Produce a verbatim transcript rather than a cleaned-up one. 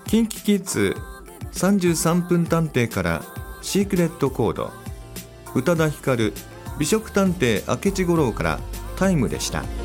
キンキキッズさんじゅうさんぷん探偵からシークレットコード、宇多田ヒカル美食探偵明智五郎からタイムでした。